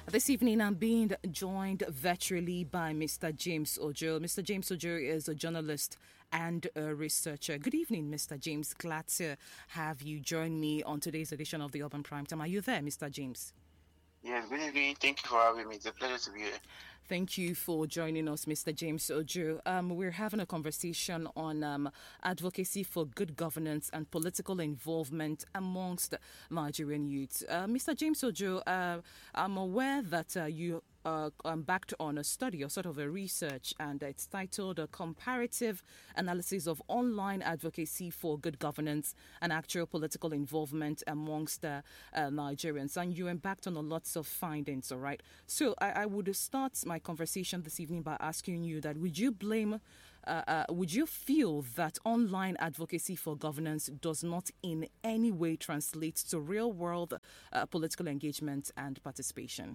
This evening, I'm being joined virtually by Mr. James Ojo. Mr. James Ojo is a journalist and a researcher. Good evening, Mr. James. Glad to have you join me on today's edition of the Urban Prime Time. Are you there, Mr. James? Yes, good evening. Thank you for having me. It's a pleasure to be here. Thank you for joining us, Mr. James Ojo. We're having a conversation on advocacy for good governance and political involvement amongst Nigerian youth. Mr. James Ojo, I'm aware that you backed on a study or sort of a research, and it's titled A Comparative Analysis of Online Advocacy for Good Governance and Actual Political Involvement amongst Nigerians. And you embarked on a lots of findings, all right? So I would start my conversation this evening by asking you that would you feel that online advocacy for governance does not in any way translate to real world political engagement and participation?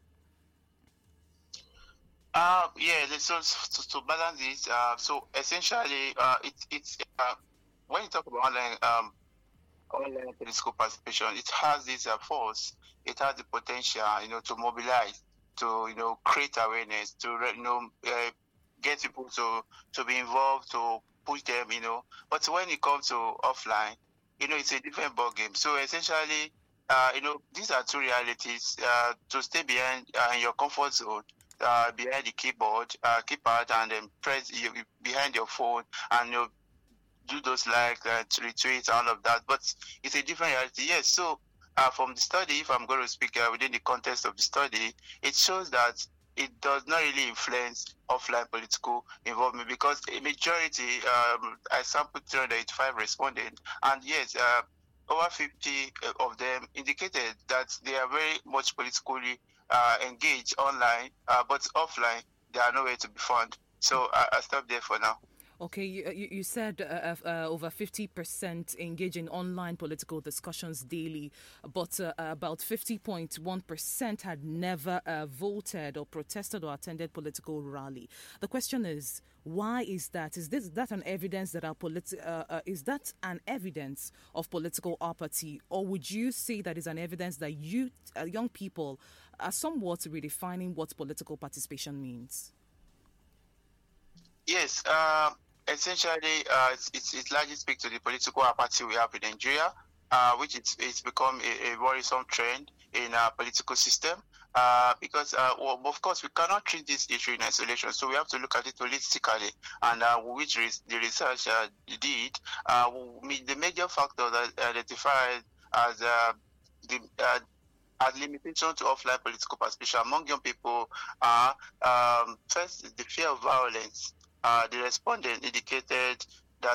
To balance this, so essentially, it's when you talk about online political participation, it has this force, it has the potential, to mobilize, to create awareness, to get people to be involved, to push them, But when it comes to offline, it's a different ball game. So essentially, these are two realities. To stay behind in your comfort zone. Behind the keyboard, and then press behind your phone and do those retweets and all of that. But it's a different reality. Yes. So from the study, if I'm going to speak within the context of the study, it shows that it does not really influence offline political involvement because a majority, I sampled 385 respondents, and yes, over 50 of them indicated that they are very much politically engaged online, but offline, they are nowhere to be found. So I stop there for now. Okay, you said over 50% engage in online political discussions daily, but about 50.1% had never voted or protested or attended political rally. The question is, why is that? Is that an evidence that is that an evidence of political apathy, or would you say that is an evidence that young people are somewhat redefining what political participation means? Yes, essentially, it largely speaks to the political apathy we have in Nigeria, which it's become a worrisome trend in our political system. Because, of course, we cannot treat this issue in isolation, so we have to look at it holistically, and which the research did. The major factor that identified as limitation to offline political participation among young people are first is the fear of violence. The respondent indicated that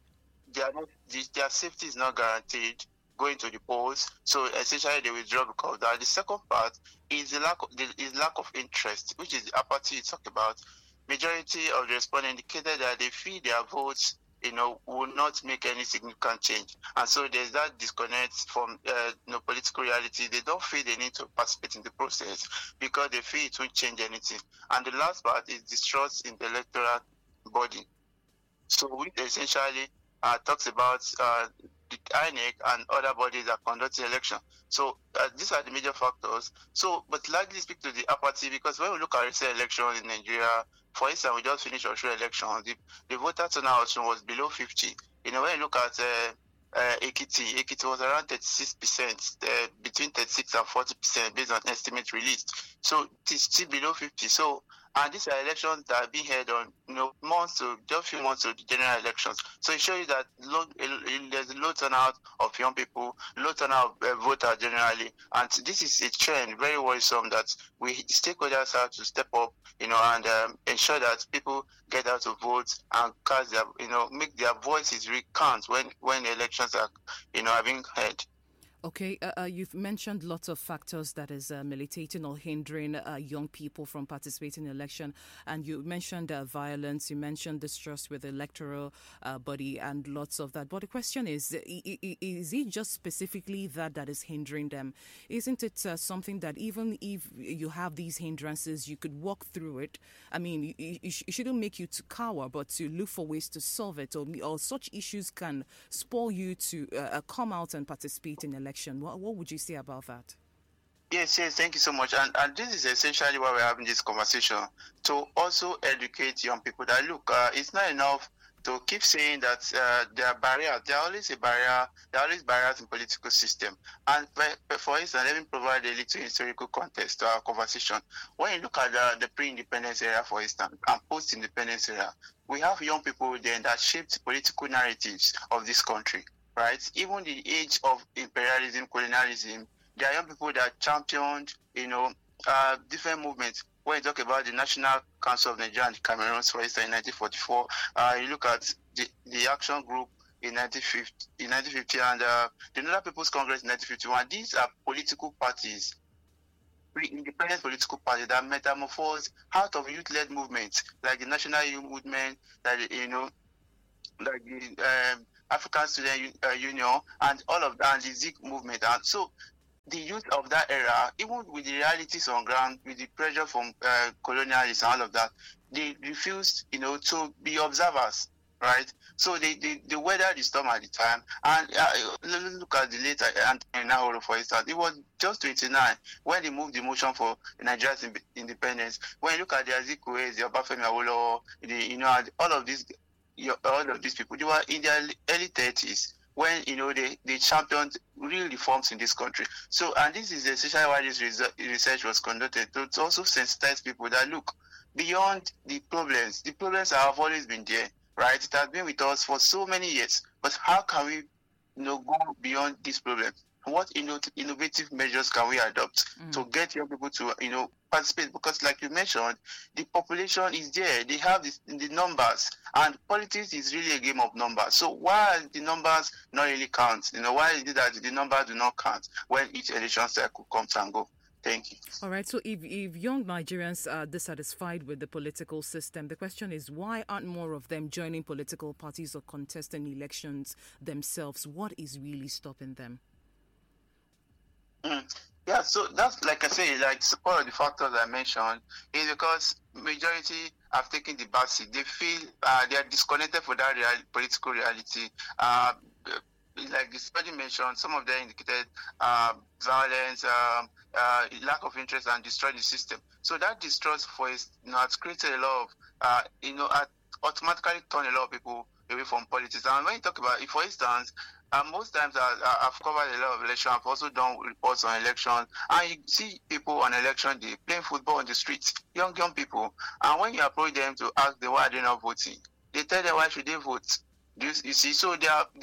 their safety is not guaranteed going to the polls, so essentially they withdraw because of that. The second part is the lack of interest, which is the apathy you talked about. Majority of the respondents indicated that they feel their votes will not make any significant change. And so there's that disconnect from political reality. They don't feel they need to participate in the process because they feel it won't change anything. And the last part is distrust in the electoral body. So which essentially talks about the INEC and other bodies that conduct the election. So these are the major factors. So, but largely speak to the apathy because when we look at recent elections in Nigeria, for instance, we just finished Osho election. The voter turnout was below 50. When you look at Ekiti was around 36%, between 36 and 40% based on estimates released. So it's still below 50. So, and these are elections that are being held on, just few months to the general elections. So it shows you that there's a low turnout of young people, low turnout of voters generally. And this is a trend, very worrisome, that stakeholders have to step up, and ensure that people get out to vote and cast their, make their voices recount when the elections are being held. Okay, you've mentioned lots of factors that is militating or hindering young people from participating in election, and you mentioned violence, you mentioned distrust with the electoral body, and lots of that. But the question is it just specifically that is hindering them? Isn't it something that even if you have these hindrances, you could walk through it? I mean, it shouldn't make you to cower, but to look for ways to solve it, or such issues can spoil you to come out and participate in election. What would you say about that? Yes, yes, thank you so much. And this is essentially why we're having this conversation, to also educate young people that look, it's not enough to keep saying that there are barriers. There are always a barrier. There are always barriers in political system. And for instance, let me provide a little historical context to our conversation. When you look at the pre-independence era, for instance, and post-independence era, we have young people then that shaped political narratives of this country, right? Even the age of imperialism, colonialism, there are young people that championed, different movements. When you talk about the National Council of Nigeria and the Cameroons, for instance, in 1944, you look at the Action Group in 1950 and the Northern People's Congress in 1951. These are political parties, independent political parties that metamorphose out of youth-led movements like the National Youth Movement, like the African Student Union, and all of that, and the Zik movement. And so the youth of that era, even with the realities on ground, with the pressure from colonialists and all of that, they refused, to be observers, right? So they weathered the storm at the time. And look at the later Anthony Nahoro, for instance. It was just 29 when they moved the motion for Nigeria's independence. When you look at the Azikiwe, the Obafemi Awolowo, all of these people, they were in their early 30s when they championed real reforms in this country. So, and this is essentially why this research was conducted, to also sensitize people that look beyond the problems. The problems have always been there, right? It has been with us for so many years. But how can we, go beyond these problems? What innovative measures can we adopt to get young people to participate? Because, like you mentioned, the population is there. They have the numbers, and politics is really a game of numbers. So why the numbers not really count? Why is it that the numbers do not count when each election cycle comes and go? Thank you. All right. So if young Nigerians are dissatisfied with the political system, the question is, why aren't more of them joining political parties or contesting elections themselves? What is really stopping them? Yeah, so that's, like I say, like one of the factors I mentioned is because majority have taken the back seat. They feel they are disconnected from that political reality. Like the study mentioned, some of them indicated violence, lack of interest, and destroy the system. So that distrust has created a lot of, automatically turn a lot of people away from politics. And when you talk about it, for instance, most times I've covered a lot of elections. I've also done reports on elections, and you see people on election day playing football on the streets, young people. And when you approach them to ask them why they're not voting, they tell them why should they vote. You see, so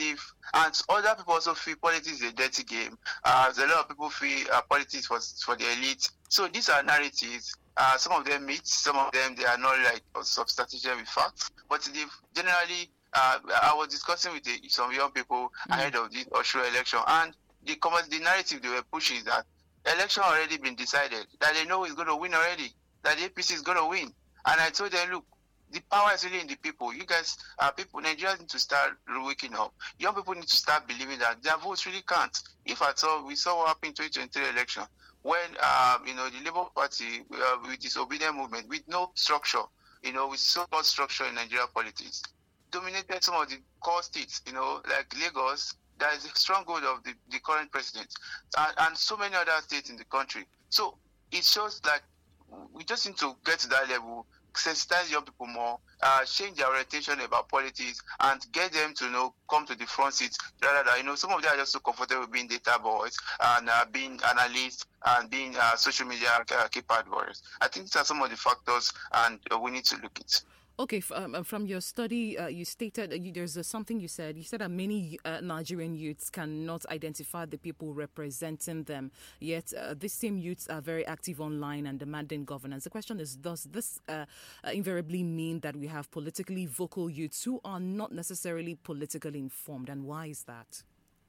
and other people also feel politics is a dirty game. There's a lot of people feel politics for the elite. So these are narratives. Some of them meet, some of them they are not like substantiated with facts, but they generally. I was discussing with some young people ahead of the Osho election, and the narrative they were pushing is that election already been decided, that they know is going to win already, that the APC is going to win. And I told them, look, the power is really in the people. You guys, Nigerians need to start waking up. Young people need to start believing that their votes really count. If at all, we saw what happened in 2023 election, when, the Labour Party, with this obedient movement, with no structure, with so-called structure in Nigeria politics, dominated some of the core states, like Lagos. That is a stronghold of the current president, and so many other states in the country. So it shows that we just need to get to that level, sensitize young people more, change their orientation about politics, and get them to come to the front seats rather than, some of them are just so comfortable being data boys and being analysts and being social media keypad warriors. I think these are some of the factors, and we need to look at. Okay, from your study, you stated there's something you said. You said that many Nigerian youths cannot identify the people representing them, yet these same youths are very active online and demanding governance. The question is, does this invariably mean that we have politically vocal youths who are not necessarily politically informed, and why is that?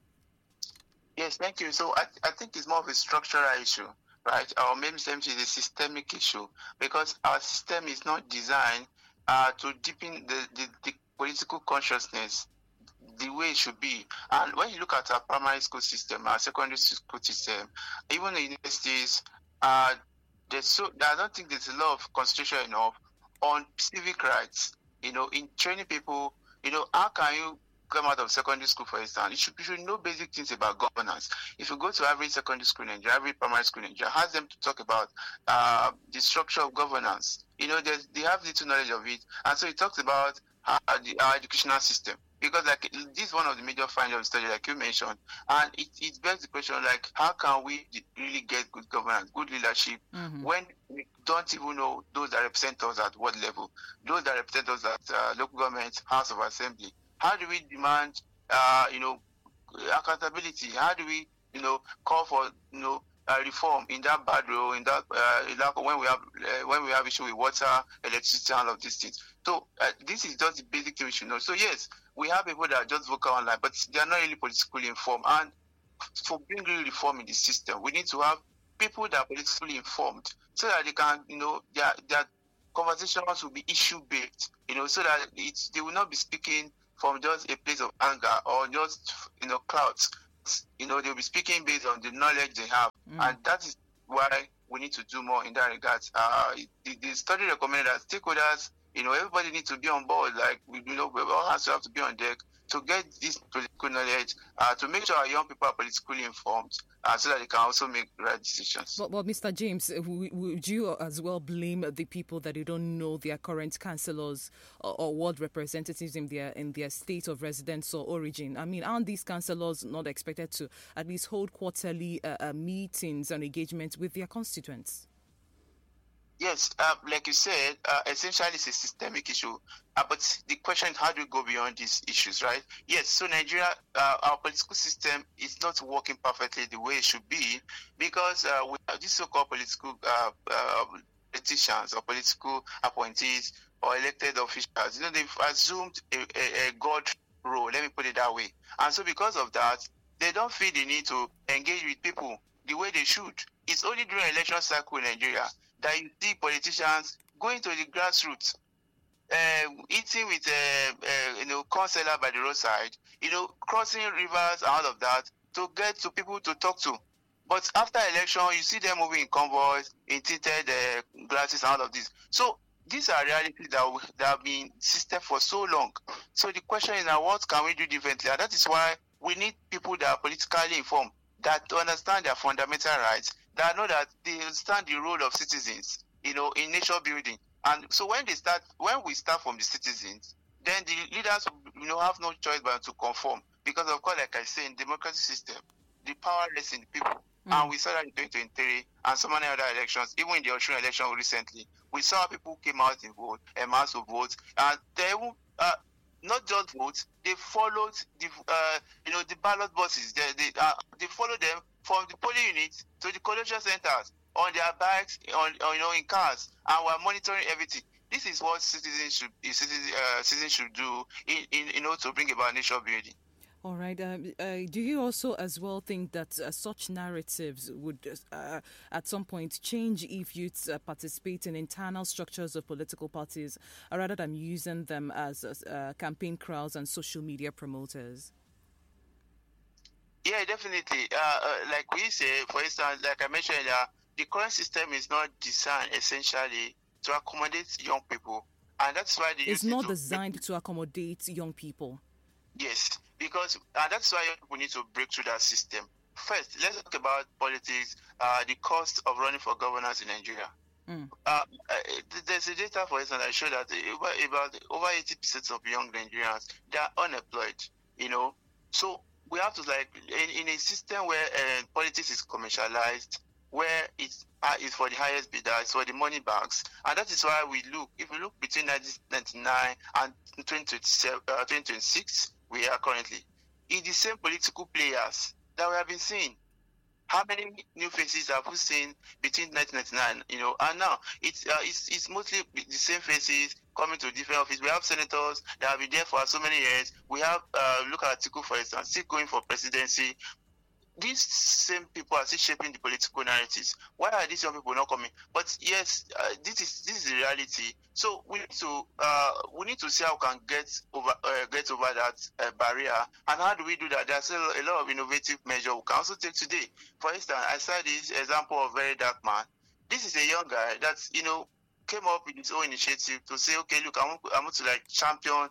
Yes, thank you. So I think it's more of a structural issue, right? Or maybe it's a systemic issue, because our system is not designed to deepen the political consciousness the way it should be. And when you look at our primary school system, our secondary school system, even the universities, I don't think there's a lot of concentration enough on civic rights, in training people, how can you come out of secondary school, for instance, you should know basic things about governance. If you go to every secondary school in Nigeria, every primary school in Nigeria, ask them to talk about the structure of governance. They have little knowledge of it. And so it talks about our educational system. Because this is one of the major findings of the study, like you mentioned, and it begs the question, like, how can we really get good governance, good leadership, when we don't even know those that represent us at what level, those that represent us at local government, House of Assembly? How do we demand, accountability? How do we, call for, reform in that bad role, in that when we have issue with water, electricity, and all of these things? So this is just the basic thing we should know. So yes, we have people that are just vocal online, but they are not really politically informed. And for being really reform in the system, we need to have people that are politically informed, so that they can, their conversations will be issue based, so that they will not be speaking from just a place of anger or just clouds. They'll be speaking based on the knowledge they have, and that is why we need to do more in that regard. The study recommended that stakeholders, everybody needs to be on board. Like we all have to be on deck to get this political knowledge, to make sure our young people are politically informed, so that they can also make the right decisions. But Mr. James, would you as well blame the people that you don't know their current councillors or ward representatives in their state of residence or origin? I mean, aren't these councillors not expected to at least hold quarterly meetings and engagements with their constituents? Yes, like you said, essentially it's a systemic issue. But the question is, how do we go beyond these issues, right? Yes, so Nigeria, our political system is not working perfectly the way it should be, because we have these so-called political politicians or political appointees or elected officials. They've assumed a God role, let me put it that way. And so because of that, they don't feel the need to engage with people the way they should. It's only during election cycle in Nigeria that you see politicians going to the grassroots, eating with councillor by the roadside, crossing rivers and all of that to get to people to talk to. But after election, you see them moving in convoys, in tinted glasses and all of this. So these are realities that have been system for so long. So the question is now, what can we do differently? And that is why we need people that are politically informed, that understand their fundamental rights, that know that they understand the role of citizens, in nation building. And so when we start from the citizens, then the leaders, have no choice but to conform. Because of course, like I say, in democratic system, the power rests in the people. And we saw that in 2023 and so many other elections, even in the Osun election recently, we saw people came out and vote, a mass of votes, and they not just vote, they followed the ballot boxes. They followed them from the polling units to the collection centers on their bikes, in cars, and we're monitoring everything. This is what citizens should do to bring about nation building. All right. Do you also as well think that such narratives would at some point change if youths participate in internal structures of political parties rather than using them as campaign crowds and social media promoters? Yeah, definitely. Like we say, for instance, like I mentioned, the current system is not designed essentially to accommodate young people. And that's why it's not designed to accommodate young people. Yes, because that's why we need to break through that system. First, let's talk about politics, the cost of running for governance in Nigeria. There's a data, for instance, that show that about over 80% of young Nigerians, they are unemployed, So we have to, in a system where politics is commercialized, where it's for the highest bidder, it's for the money bags. And that is why if we look between 1999 and 2026, we are currently in the same political players that we have been seeing. How many new faces have we seen between 1999, and now it's mostly the same faces coming to different offices. We have senators that have been there for so many years. We have look at Atiku, for instance, still going for presidency. These same people are still shaping the political narratives. Why are these young people not coming? But yes, this is the reality. So we need to see how we can get over that barrier. And how do we do that? There's a lot of innovative measures we can also take today. For instance, I saw this example of Very Dark Man. This is a young guy that came up with his own initiative to say, okay, look, I want to champion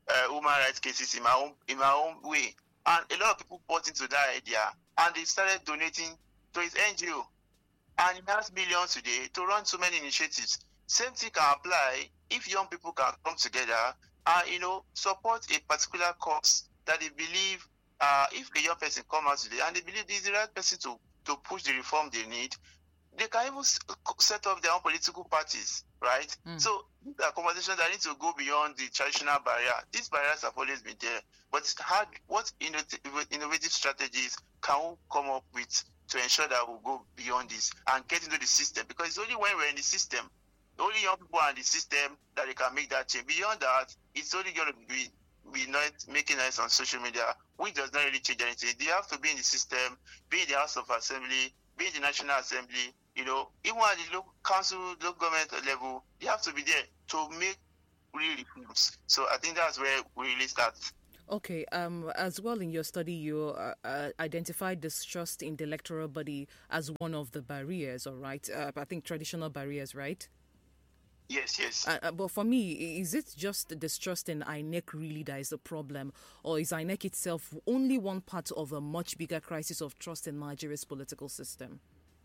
human rights cases in my own way. And a lot of people bought into that idea, and they started donating to his NGO. And he has millions today to run so many initiatives. Same thing can apply if young people can come together and support a particular cause that they believe. If a young person come out today and they believe this is the right person to push the reform they need, they can even set up their own political parties, right? So these are conversations that need to go beyond the traditional barrier. These barriers have always been there, but what innovative strategies can we come up with to ensure that we'll go beyond this and get into the system? Because it's only when we're in the system, only young people are in the system, that they can make that change. Beyond that, it's only going to be not making noise on social media, which does not really change anything. They have to be in the system, be in the House of Assembly, be in the National Assembly, even at the local council, local government level, they have to be there to make real reforms. So I think that's where we really start. Okay. As well, in your study, you identified distrust in the electoral body as one of the barriers. All right. I think traditional barriers, right? Yes. But for me, is it just the distrust in INEC really that is the problem? Or is INEC itself only one part of a much bigger crisis of trust in Nigeria's political system?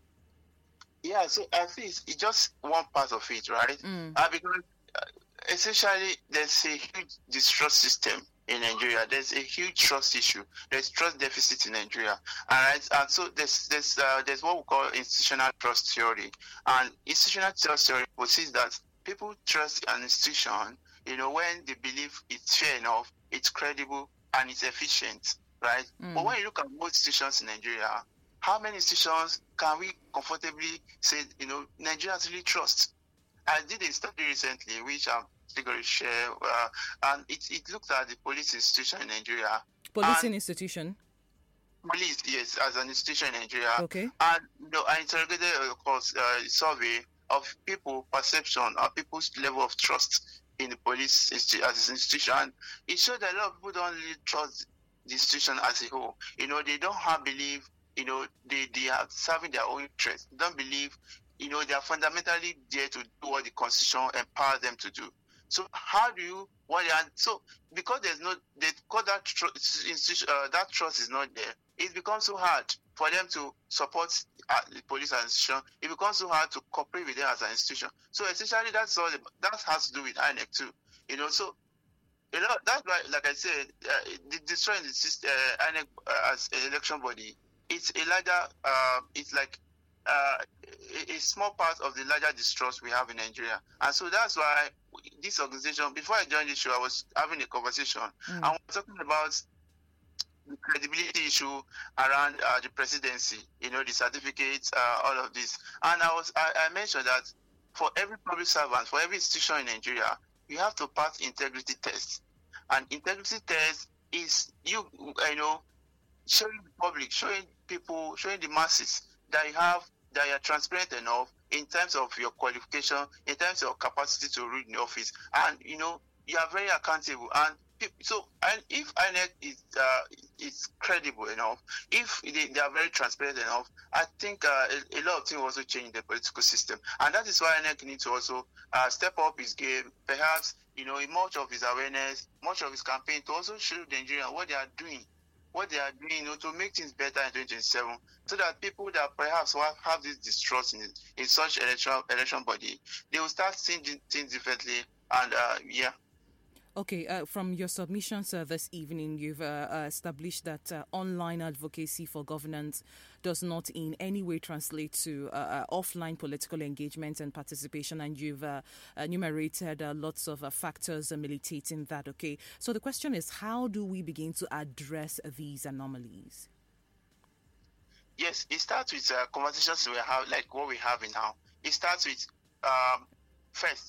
Yeah, so I think it's just one part of it, right? Because essentially there's a huge distrust system in Nigeria. There's a huge trust issue. There's trust deficit in Nigeria. All right, and so there's what we call institutional trust theory. And institutional trust theory says that people trust an institution, when they believe it's fair enough, it's credible, and it's efficient, right? But when you look at most institutions in Nigeria, how many institutions can we comfortably say, Nigerians really trust? I did a study recently, which I'm still going to share, and it looked at the police institution in Nigeria. Policing institution? Police, yes, as an institution in Nigeria. Okay. And I interrogated, of course, a survey of people perception or people's level of trust in the police as an institution. It showed that a lot of people don't really trust the institution as a whole. They don't have belief. They are serving their own interests. They don't believe. They are fundamentally there to do what the Constitution empowers them to do. So how do you? Because that trust is not there, it becomes so hard for them to support the police as an institution. It becomes so hard to cooperate with them as an institution. So essentially, that has to do with INEC too. So that's why, like I said, destroying the system, INEC as an election body, it's a larger. It's like a small part of the larger distrust we have in Nigeria. And so that's why this organization, before I joined the show, I was having a conversation and we were talking about the credibility issue around the presidency, the certificates, all of this. And I mentioned that for every public servant, for every institution in Nigeria, you have to pass integrity tests. And integrity test is showing the public, showing people, showing the masses that you are transparent enough in terms of your qualification, in terms of your capacity to rule in the office, and you are very accountable. And if INEC is credible enough, if they are very transparent enough, I think a lot of things also change in the political system, and that is why INEC needs to also step up his game, perhaps in much of his awareness, much of his campaign, to also show the Nigerians what they are doing to make things better in 2027, so that people that perhaps have this distrust in such election body, they will start seeing things differently. And Okay, from your submissions this evening, you've established that online advocacy for governance does not in any way translate to offline political engagement and participation, and you've enumerated lots of factors militating that. Okay, so the question is, how do we begin to address these anomalies? Yes, it starts with conversations we have, like what we have now. It starts with first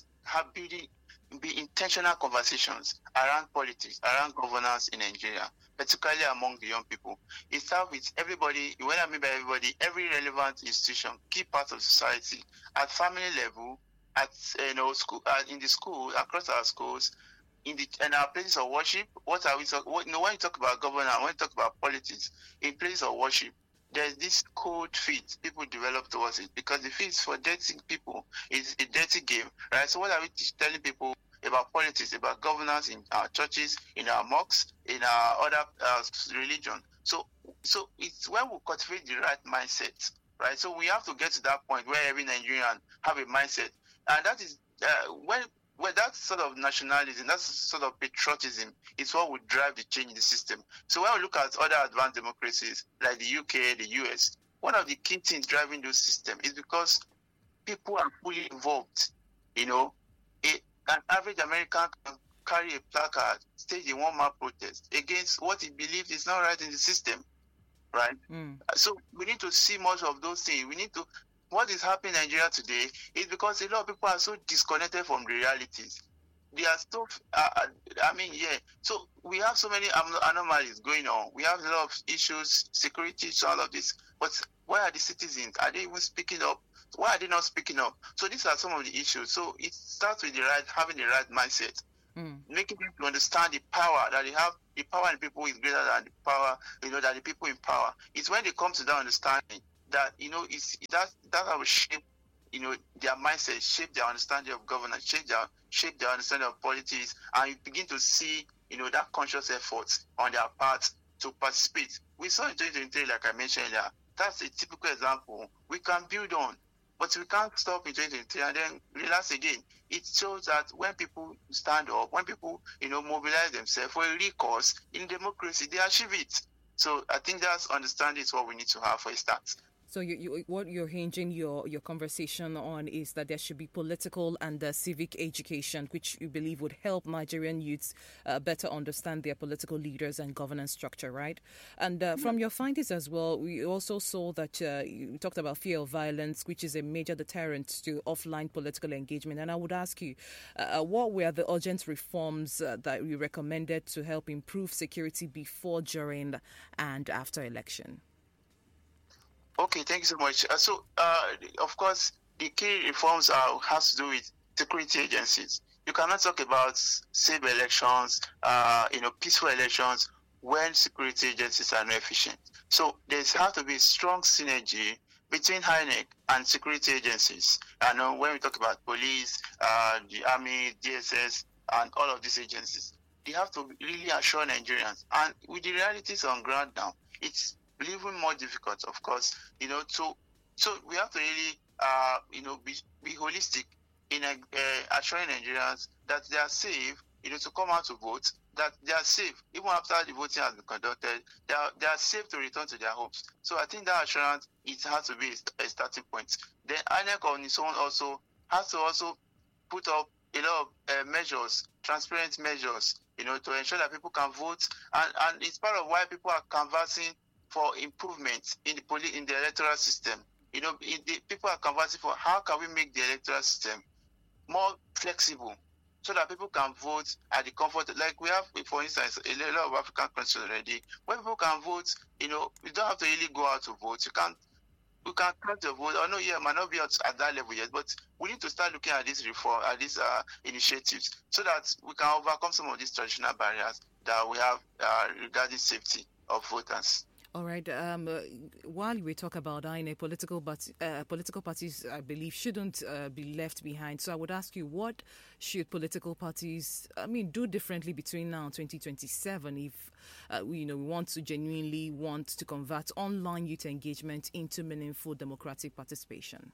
be intentional conversations around politics, around governance in Nigeria, particularly among the young people. It starts with everybody. When I mean by everybody, every relevant institution, key part of society, at family level, at school, in the school, across our schools, in our places of worship. What are we talking? When you talk about governance, when you talk about politics, in places of worship, there's this code fit people develop towards it, because the fit for dating people is a dirty game, right? So what are we telling people about politics, about governance in our churches, in our mosques, in our other religion. So it's when we cultivate the right mindset, right? So we have to get to that point where every Nigerian have a mindset, and that is when that sort of nationalism, that sort of patriotism is what would drive the change in the system. So when we look at other advanced democracies like the UK, the US, one of the key things driving those systems is because people are fully involved. An average American can carry a placard, stage a one-man protest against what he believes is not right in the system, right? So we need to see much of those things. What is happening in Nigeria today is because a lot of people are so disconnected from the realities. They are so, so we have so many anomalies going on. We have a lot of issues, security, so all of this. But where are the citizens? Are they even speaking up? Why are they not speaking up? So these are some of the issues. So it starts with having the right mindset, making people understand the power that they have. The power in people is greater than the power, that the people in power. It's when they come to that understanding that, that will shape, their mindset, shape their understanding of governance, shape their understanding of politics, and you begin to see, that conscious effort on their part to participate. We saw in 2023, like I mentioned earlier, that's a typical example we can build on. But we can't stop in 2023 and then relax again. It shows that when people stand up, when people, mobilize themselves for a real cause in democracy, they achieve it. So I think that's understanding is what we need to have for a start. So what you're hinging your conversation on is that there should be political and civic education, which you believe would help Nigerian youths better understand their political leaders and governance structure, right? And from your findings as well, we also saw that you talked about fear of violence, which is a major deterrent to offline political engagement. And I would ask you, what were the urgent reforms that you recommended to help improve security before, during, and after election? Okay, thank you so much. Of course, the key reforms has to do with security agencies. You cannot talk about safe elections, peaceful elections when security agencies are not efficient. So there has to be strong synergy between INEC and security agencies. And when we talk about police, the army, DSS, and all of these agencies, they have to really assure Nigerians. And with the realities on ground now, it's even more difficult, of course, so we have to really, be holistic in assuring Nigerians that they are safe, to come out to vote, that they are safe, even after the voting has been conducted, they are safe to return to their homes. So I think that assurance, it has to be a starting point. Then INEC on its own also has to also put up a lot of measures, transparent measures, to ensure that people can vote, and it's part of why people are canvassing for improvements in the electoral system. People are conversing for how can we make the electoral system more flexible so that people can vote at the comfort. Like we have, for instance, a lot of African countries already, where people can vote, you don't have to really go out to vote. We can count the vote. I know, it might not be at that level yet, but we need to start looking at this reform, at these initiatives, so that we can overcome some of these traditional barriers that we have regarding safety of voters. All right. While we talk about INEC, political parties, I believe, shouldn't be left behind. So I would ask you, what should political parties, do differently between now and 2027 if we want to convert online youth engagement into meaningful democratic participation?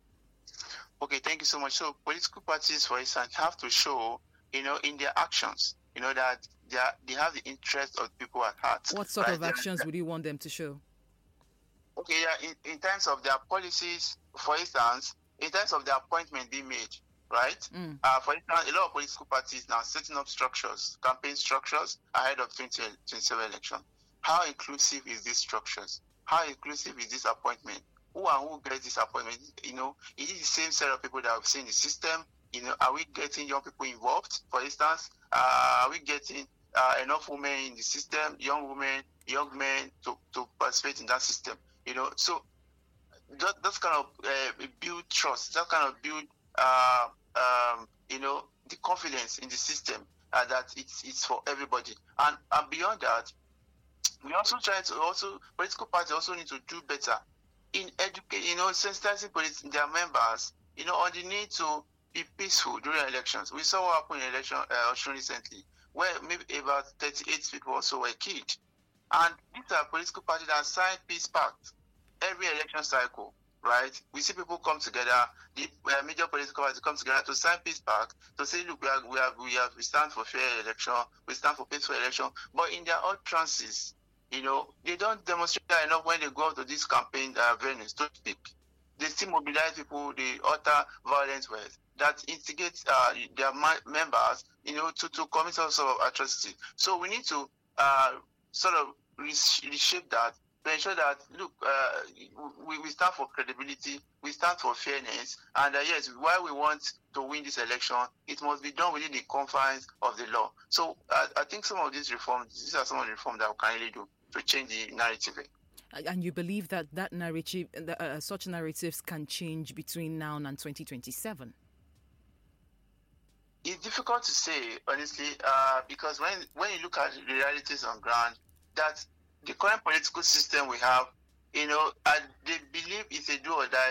Okay, thank you so much. So political parties, for instance, have to show, in their actions, that they have the interest of people at heart. What sort of actions would you want them to show? Okay, in terms of their policies, for instance, in terms of the appointment being made, right? For instance, a lot of political parties now setting up structures, campaign structures ahead of 2027 election. How inclusive is these structures? How inclusive is this appointment? Who gets this appointment? Is it the same set of people that we've seen in the system? Are we getting young people involved, for instance? Are we getting enough women in the system, young women, young men to participate in that system? So that's kind of build trust. That kind of build, the confidence in the system that it's for everybody. And beyond that, we also political parties also need to do better in educate, sensitizing their members, on the need to be peaceful during elections. We saw what happened in election recently, where maybe about 38 people also were killed. And these are political parties that sign peace pacts every election cycle, right? We see people come together, the major political parties come together to sign peace pact to say, look, we stand for fair election, we stand for peaceful election. But in their utterances, they don't demonstrate that enough when they go out to these campaign venues to speak. They still mobilize people, they utter violent words that instigate their members, to commit some sort of atrocity. So we need to sort of reshape that to ensure that, look, we stand for credibility, we stand for fairness, and yes, while we want to win this election, it must be done within the confines of the law. So I think these are some of the reforms that we can really do to change the narrative. And you believe that narrative, such narratives can change between now and 2027? It's difficult to say, honestly, because when you look at the realities on ground, that the current political system we have, they believe it's a do or die